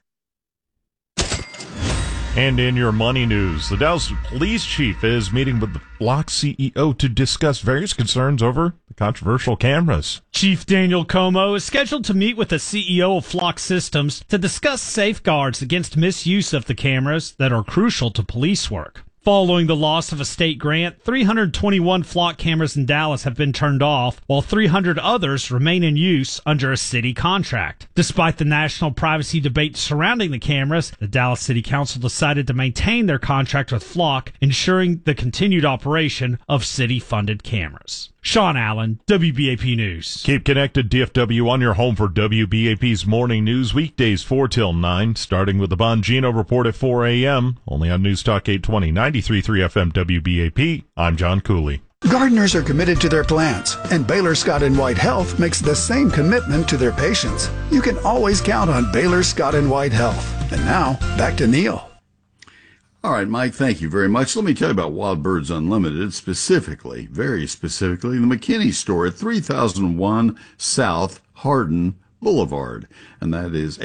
And in your money news, the Dallas police chief is meeting with the Flock CEO to discuss various concerns over the controversial cameras. Chief Daniel Como is scheduled to meet with the CEO of Flock Systems to discuss safeguards against misuse of the cameras that are crucial to police work. Following the loss of a state grant, 321 Flock cameras in Dallas have been turned off, while 300 others remain in use under a city contract. Despite the national privacy debate surrounding the cameras, the Dallas City Council decided to maintain their contract with Flock, ensuring the continued operation of city-funded cameras. Sean Allen, WBAP News. Keep connected, DFW, on your home for WBAP's morning news, weekdays 4 till 9, starting with the Bongino Report at 4 a.m., only on News Talk 820, 93.3 FM WBAP. I'm John Cooley. Gardeners are committed to their plants, and Baylor Scott & White Health makes the same commitment to their patients. You can always count on Baylor Scott & White Health. And now, back to Neil. All right, Mike, thank you very much. Let me tell you about Wild Birds Unlimited, specifically, very specifically, the McKinney store at 3001 South Hardin Boulevard, and that is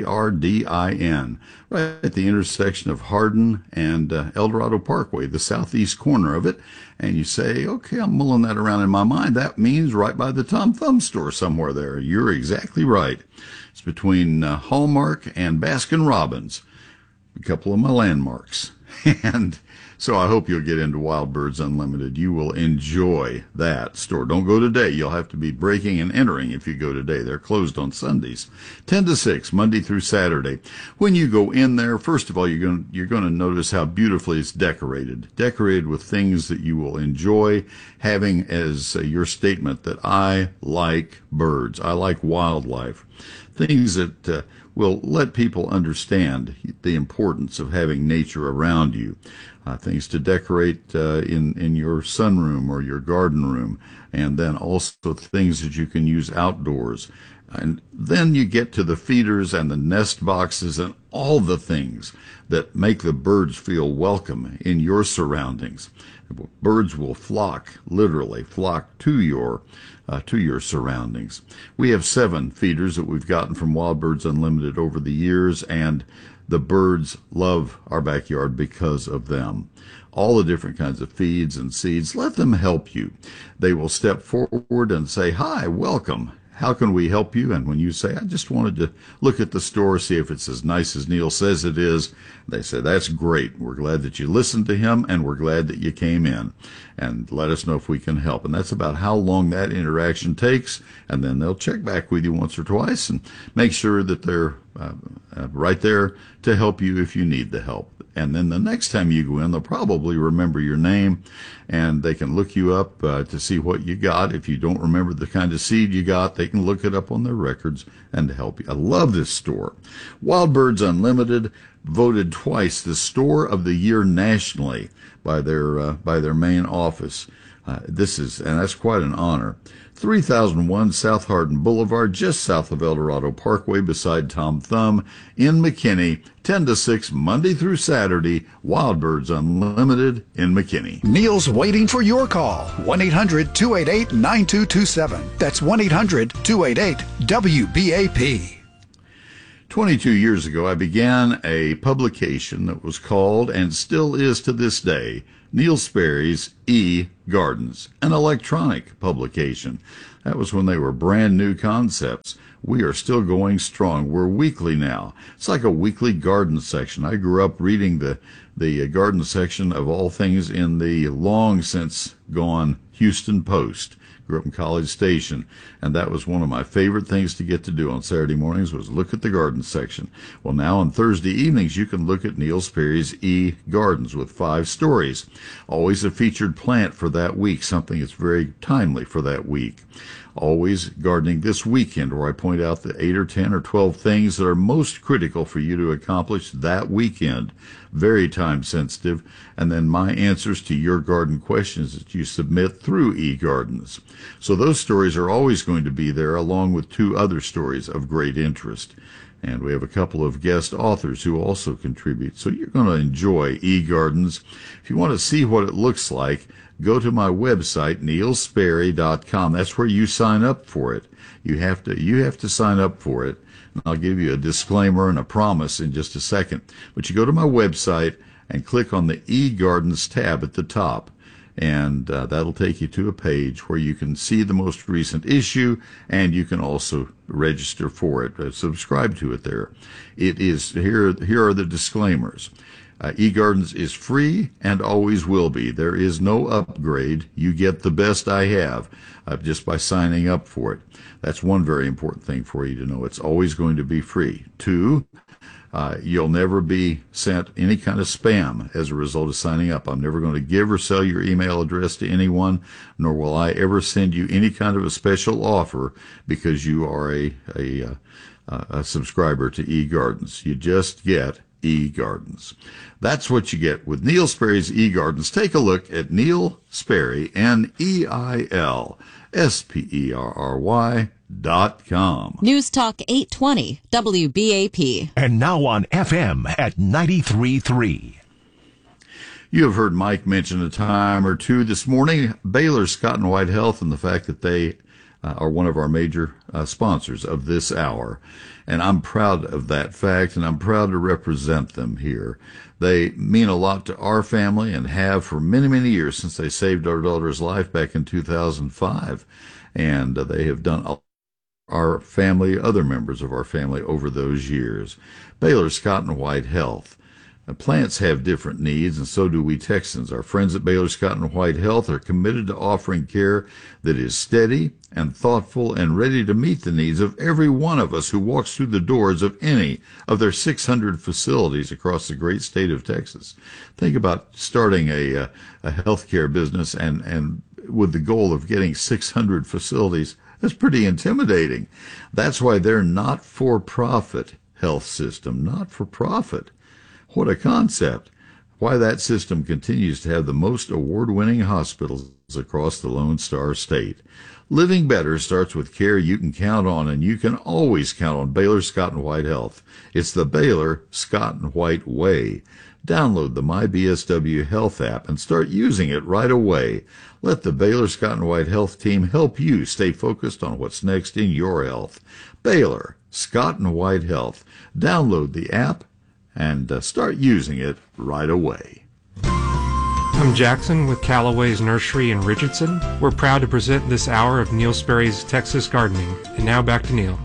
Hardin, right at the intersection of Hardin and El Dorado Parkway, the southeast corner of it. And you say, okay, I'm mulling that around in my mind. That means right by the Tom Thumb store somewhere there. You're exactly right. It's between Hallmark and Baskin Robbins, a couple of my landmarks. And so I hope you'll get into Wild Birds Unlimited. You will enjoy that store. Don't go today. You'll have to be breaking and entering if you go today. They're closed on Sundays, 10 to 6, Monday through Saturday. When you go in there, first of all, you're going to notice how beautifully it's decorated with things that you will enjoy, having as your statement that I like birds. I like wildlife. Things that will let people understand the importance of having nature around you. Things to decorate in your sunroom or your garden room, and then also things that you can use outdoors. And then you get to the feeders and the nest boxes and all the things that make the birds feel welcome in your surroundings. Birds will literally flock to your surroundings. We have 7 feeders that we've gotten from Wild Birds Unlimited over the years, and the birds love our backyard because of them. All the different kinds of feeds and seeds, let them help you. They will step forward and say, hi, welcome. how can we help you? And when you say, I just wanted to look at the store, see if it's as nice as Neil says it is, they say, that's great. We're glad that you listened to him, and we're glad that you came in. And let us know if we can help. And that's about how long that interaction takes. And then they'll check back with you once or twice and make sure that they're right there to help you if you need the help. And then the next time you go in, they'll probably remember your name, and they can look you up to see what you got. If you don't remember the kind of seed you got, they can look it up on their records and help you. I love this store. Wild Birds Unlimited, voted twice the store of the year nationally by their main office. And that's quite an honor. 3001 South Hardin Boulevard, just south of El Dorado Parkway, beside Tom Thumb in McKinney, 10 to 6, Monday through Saturday. Wild Birds Unlimited in McKinney. Neil's waiting for your call. 1-800-288-9227. That's 1-800-288-WBAP. 22 years ago, I began a publication that was called, and still is to this day, Neil Sperry's eGardens, an electronic publication. That was when they were brand new concepts. We are still going strong. We're weekly now. It's like a weekly garden section. I grew up reading the garden section of all things in the long since gone Houston Post. Grew up in College Station, and that was one of my favorite things to get to do on Saturday mornings was look at the garden section. Well, now on Thursday evenings, you can look at Neil Sperry's eGardens with 5 stories. Always a featured plant for that week, something that's very timely for that week. Always Gardening This Weekend, where I point out the 8 or 10 or 12 things that are most critical for you to accomplish that weekend. Very time sensitive. And then my answers to your garden questions that you submit through eGardens. So those stories are always going to be there, along with 2 other stories of great interest. And we have a couple of guest authors who also contribute. So you're going to enjoy eGardens. If you want to see what it looks like, go to my website, neilsperry.com. That's where you sign up for it. You have to sign up for it. And I'll give you a disclaimer and a promise in just a second. But you go to my website and click on the eGardens tab at the top. And that'll take you to a page where you can see the most recent issue, and you can also register for it, subscribe to it there. It is here are the disclaimers. eGardens is free and always will be. There is no upgrade. You get the best I have just by signing up for it. That's one very important thing for you to know. It's always going to be free. 2, you'll never be sent any kind of spam as a result of signing up. I'm never going to give or sell your email address to anyone, nor will I ever send you any kind of a special offer because you are a subscriber to eGardens. You just get eGardens. That's what you get with Neil Sperry's eGardens. Take a look at Neil Sperry, NeilSperry.com. News Talk 820 WBAP. And now on FM at 93.3. You have heard Mike mention a time or two this morning Baylor Scott and White Health and the fact that they are one of our major sponsors of this hour. And I'm proud of that fact, and I'm proud to represent them here. They mean a lot to our family and have for many, many years since they saved our daughter's life back in 2005. And they have done our family, other members of our family over those years. Baylor Scott and White Health. Plants have different needs, and so do we Texans. Our friends at Baylor Scott and White Health are committed to offering care that is steady and thoughtful and ready to meet the needs of every one of us who walks through the doors of any of their 600 facilities across the great state of Texas. Think about starting a healthcare business and with the goal of getting 600 facilities. That's pretty intimidating. That's why they're not-for-profit health system, not-for-profit. What a concept. Why that system continues to have the most award-winning hospitals across the Lone Star State. Living better starts with care you can count on, and you can always count on Baylor Scott and White Health. It's the Baylor Scott and White way. Download the MyBSW Health app and start using it right away. Let the Baylor Scott and White Health team help you stay focused on what's next in your health. Baylor Scott and White Health. Download the app and start using it right away. I'm Jackson with Callaway's Nursery in Richardson. We're proud to present this hour of Neil Sperry's Texas Gardening. And now back to Neil.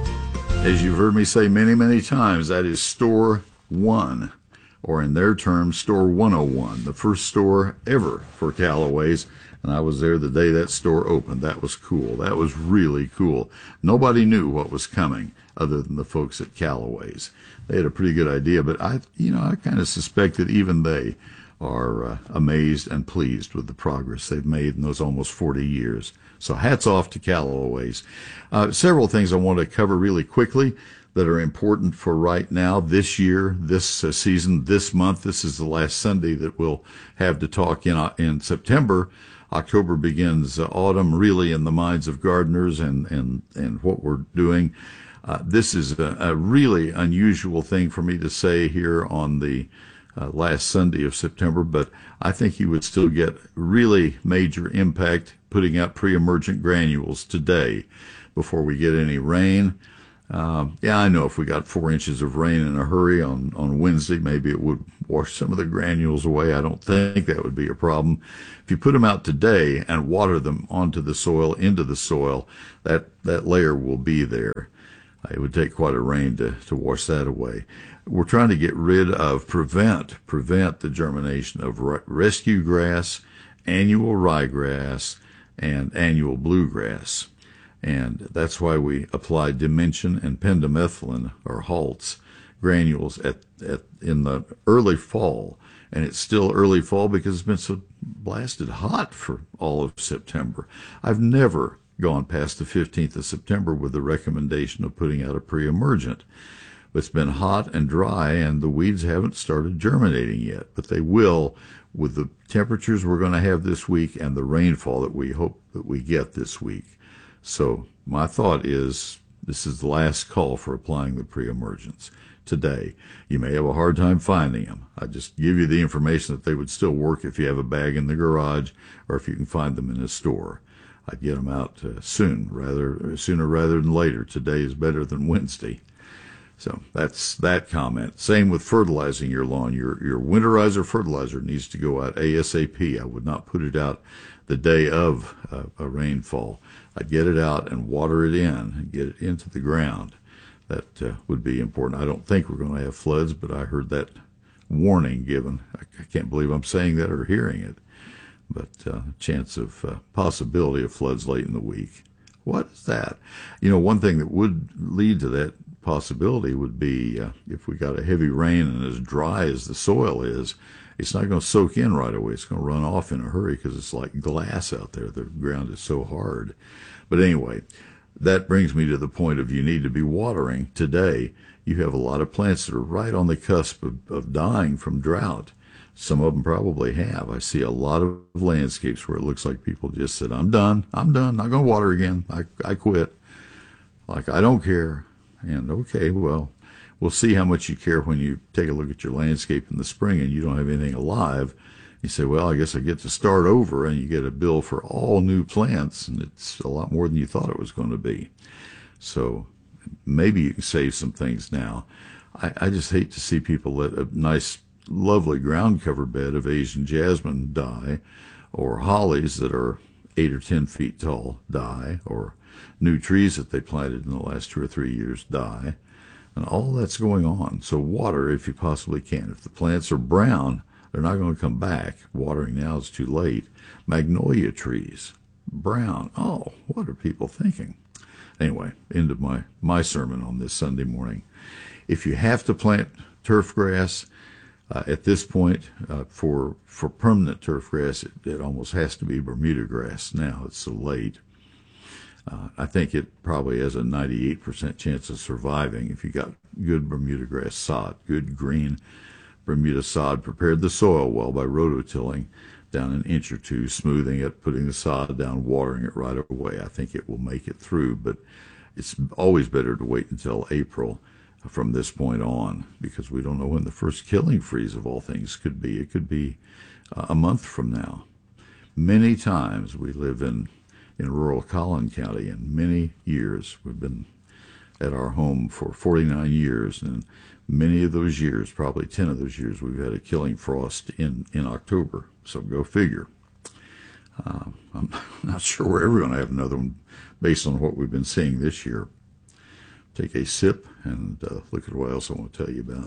As you've heard me say many, many times, that is Store 1, or in their terms, Store 101, the first store ever for Callaway's. And I was there the day that store opened. That was cool. That was really cool. Nobody knew what was coming other than the folks at Callaway's. They had a pretty good idea, but I kind of suspect that even they are amazed and pleased with the progress they've made in those almost 40 years. So hats off to Callaway's. Several things I want to cover really quickly that are important for right now, this year, this season, this month. This is the last Sunday that we'll have to talk in September. October begins autumn really in the minds of gardeners and what we're doing. This is a really unusual thing for me to say here on the last Sunday of September, but I think you would still get really major impact putting out pre-emergent granules today before we get any rain. I know if we got 4 inches of rain in a hurry on Wednesday, maybe it would wash some of the granules away. I don't think that would be a problem. If you put them out today and water them onto the soil, into the soil, that layer will be there. It would take quite a rain to wash that away. We're trying to get rid of, prevent the germination of rescue grass, annual ryegrass, and annual bluegrass. And that's why we apply dimension and pendimethalin, or halts, granules in the early fall. And it's still early fall because it's been so blasted hot for all of September. I've never gone past the 15th of September with the recommendation of putting out a pre-emergent. It's been hot and dry, and the weeds haven't started germinating yet, but they will with the temperatures we're going to have this week and the rainfall that we hope that we get this week. So my thought is this is the last call for applying the pre-emergents today. You may have a hard time finding them. I just give you the information that they would still work if you have a bag in the garage or if you can find them in a store. I'd get them out sooner rather than later. Today is better than Wednesday. So that's that comment. Same with fertilizing your lawn. Your winterizer fertilizer needs to go out ASAP. I would not put it out the day of a rainfall. I'd get it out and water it in and get it into the ground. That would be important. I don't think we're going to have floods, but I heard that warning given. I can't believe I'm saying that or hearing it. But chance of possibility of floods late in the week. What is that? One thing that would lead to that possibility would be if we got a heavy rain and as dry as the soil is, it's not going to soak in right away. It's going to run off in a hurry because it's like glass out there. The ground is so hard. But anyway, that brings me to the point of you need to be watering today. You have a lot of plants that are right on the cusp of dying from drought. Some of them probably have. I see a lot of landscapes where it looks like people just said, I'm done, not going to water again. I quit. Like, I don't care. And okay, well, we'll see how much you care when you take a look at your landscape in the spring and you don't have anything alive. You say, well, I guess I get to start over, and you get a bill for all new plants, and it's a lot more than you thought it was going to be. So maybe you can save some things now. I just hate to see people let a nice, lovely ground cover bed of Asian jasmine die, or hollies that are 8 or 10 feet tall die, or new trees that they planted in the last 2 or 3 years die. And all that's going on. So water if you possibly can. If the plants are brown, they're not going to come back. Watering now is too late. Magnolia trees, brown. Oh, what are people thinking? Anyway, end of my sermon on this Sunday morning. If you have to plant turf grass, at this point, for permanent turf grass, it almost has to be Bermuda grass now. It's so late. I think it probably has a 98% chance of surviving if you got good Bermuda grass sod, good green Bermuda sod. Prepared the soil well by rototilling down an inch or two, smoothing it, putting the sod down, watering it right away. I think it will make it through, but it's always better to wait until April from this point on, because we don't know when the first killing freeze of all things could be. It could be a month from now. Many times we live in rural Collin County, and many years we've been at our home for 49 years, and many of those years, probably 10 of those years, we've had a killing frost in October. So go figure. I'm not sure we're ever going to have another one based on what we've been seeing this year. Take a sip and look at what else I want to tell you about.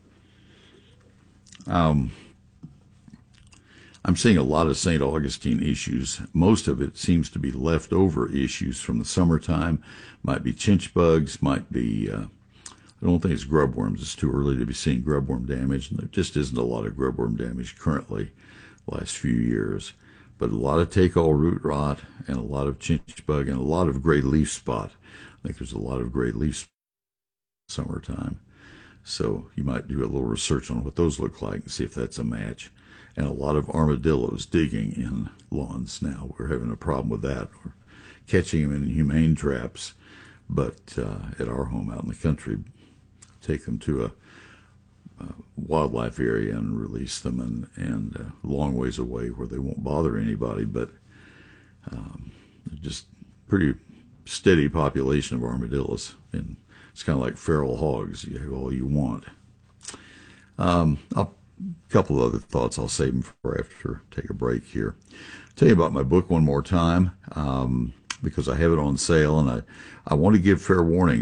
I'm seeing a lot of St. Augustine issues. Most of it seems to be leftover issues from the summertime. Might be chinch bugs, might be, I don't think it's grubworms. It's too early to be seeing grubworm damage, and there just isn't a lot of grubworm damage currently the last few years. But a lot of take-all root rot and a lot of chinch bug and a lot of gray leaf spot. I think there's a lot of gray leaf summertime. So you might do a little research on what those look like and see if that's a match. And a lot of armadillos digging in lawns now. We're having a problem with that. We're catching them in humane traps, but at our home out in the country, take them to a wildlife area and release them, and a long ways away where they won't bother anybody, but just pretty steady population of armadillos, and it's kind of like feral hogs. You have all you want. A couple of other thoughts I'll save them for after take a break here. Tell you about my book one more time, because I have it on sale, and I want to give fair warning.